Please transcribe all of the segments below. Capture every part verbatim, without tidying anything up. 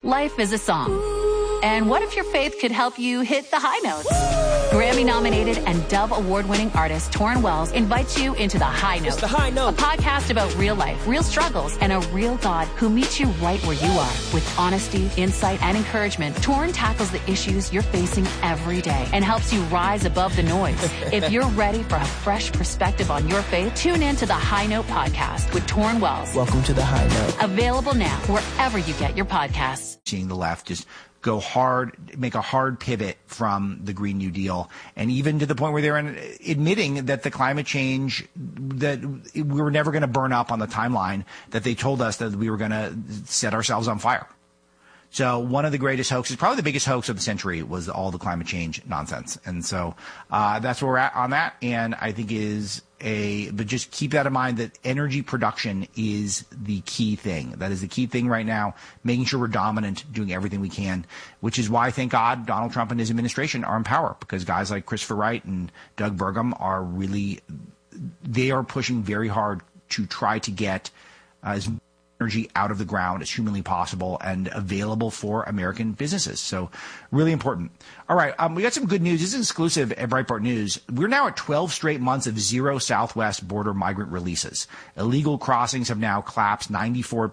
Life is a song. And what if your faith could help you hit the high notes? Grammy-nominated and Dove Award-winning artist Torrin Wells invites you into The High Note. It's The High Note. A podcast about real life, real struggles, and a real God who meets you right where you are. With honesty, insight, and encouragement, Torrin tackles the issues you're facing every day and helps you rise above the noise. If you're ready for a fresh perspective on your faith, tune in to The High Note podcast with Torrin Wells. Welcome to The High Note. Available now wherever you get your podcasts. Seeing the left just go hard, make a hard pivot from the Green New Deal, and even to the point where they're in, admitting that the climate change, that we were never going to burn up on the timeline that they told us that we were going to set ourselves on fire. So one of the greatest hoaxes, probably the biggest hoax of the century, was all the climate change nonsense. And so uh, that's where we're at on that. And I think is a, but just keep that in mind that energy production is the key thing. That is the key thing right now, making sure we're dominant, doing everything we can, which is why, thank God, Donald Trump and his administration are in power, because guys like Christopher Wright and Doug Burgum are really, they are pushing very hard to try to get uh, as energy out of the ground as humanly possible and available for American businesses. So really important. All right. Um, we got some good news. This is exclusive at Breitbart News. We're now at twelve straight months of zero Southwest border migrant releases. Illegal crossings have now collapsed ninety-four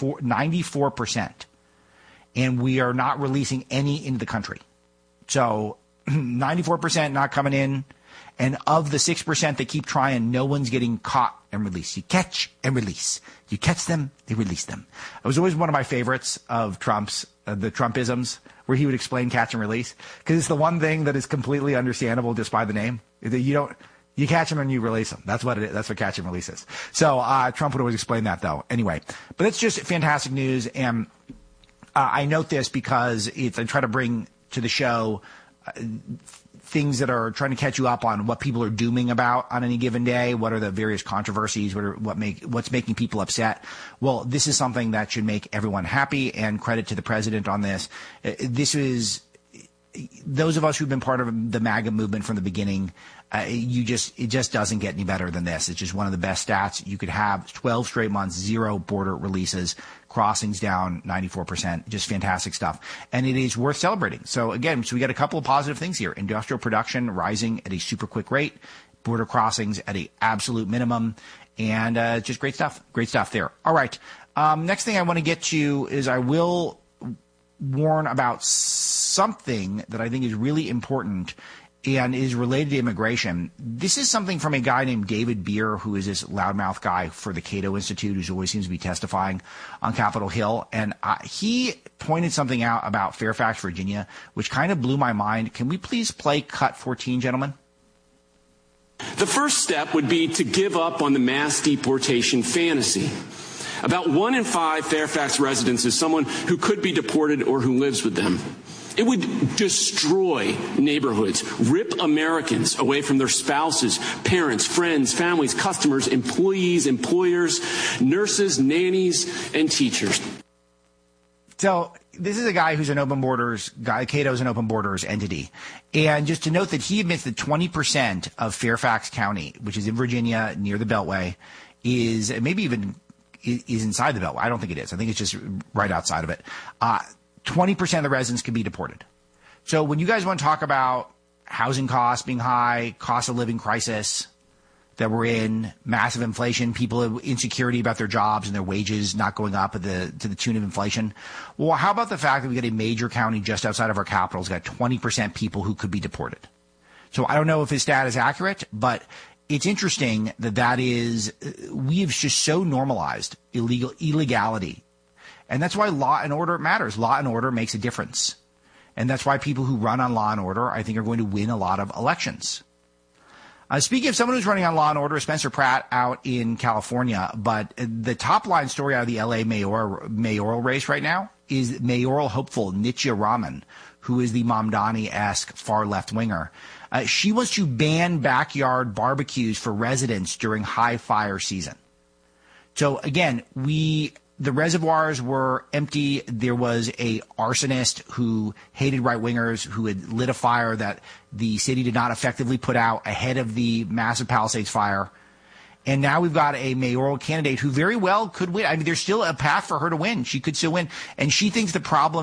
percent. And we are not releasing any into the country. So ninety-four percent not coming in. And of the six percent that keep trying, no one's getting caught and released. You catch and release. You catch them, they release them. It was always one of my favorites of Trump's, uh, the Trumpisms, where he would explain catch and release. Because it's the one thing that is completely understandable just by the name. You don't, you catch them and you release them. That's what it is. That's what catch and release is. So uh, Trump would always explain that, though. Anyway, but it's just fantastic news. And uh, I note this because it's, I try to bring to the show uh, things that are trying to catch you up on what people are dooming about on any given day. What are the various controversies? What are, what make, what's making people upset? Well, this is something that should make everyone happy, and credit to the president on this. This is, those of us who've been part of the MAGA movement from the beginning, uh, you just, it just doesn't get any better than this. It's just one of the best stats you could have. twelve straight months, zero border releases, crossings down ninety-four percent, just fantastic stuff. And it is worth celebrating. So again, so we got a couple of positive things here. Industrial production rising at a super quick rate, border crossings at a absolute minimum, and uh, just great stuff. Great stuff there. All right. Um, next thing I want to get to is I will warn about something that I think is really important and is related to immigration. This is something from a guy named David Beer, who is this loudmouth guy for the Cato Institute, who always seems to be testifying on Capitol Hill. And uh, he pointed something out about Fairfax, Virginia, which kind of blew my mind. Can we please play cut fourteen, gentlemen? The first step would be to give up on the mass deportation fantasy. About one in five Fairfax residents is someone who could be deported or who lives with them. It would destroy neighborhoods, rip Americans away from their spouses, parents, friends, families, customers, employees, employers, nurses, nannies, and teachers. So this is a guy who's an open borders guy. Cato's an open borders entity. And just to note that he admits that twenty percent of Fairfax County, which is in Virginia near the Beltway, is maybe even is inside the Beltway. I don't think it is. I think it's just right outside of it. Uh, twenty percent of the residents can be deported. So when you guys want to talk about housing costs being high, cost of living crisis that we're in, massive inflation, people have insecurity about their jobs and their wages not going up at the, to the tune of inflation. Well, how about the fact that we got a major county just outside of our capital has got twenty percent people who could be deported? So I don't know if his stat is accurate, but it's interesting that that is, we have just so normalized illegal illegality. And that's why law and order matters. Law and order makes a difference. And that's why people who run on law and order, I think, are going to win a lot of elections. Uh, speaking of someone who's running on law and order, Spencer Pratt out in California. But the top line story out of the L A mayor, mayoral race right now is mayoral hopeful Nitya Raman, who is the Mamdani-esque far left winger. Uh, she wants to ban backyard barbecues for residents during high fire season. So again, we the reservoirs were empty. There was a arsonist who hated right wingers, who had lit a fire that the city did not effectively put out ahead of the massive Palisades fire. And now we've got a mayoral candidate who very well could win. I mean, there's still a path for her to win. She could still win. And she thinks the problem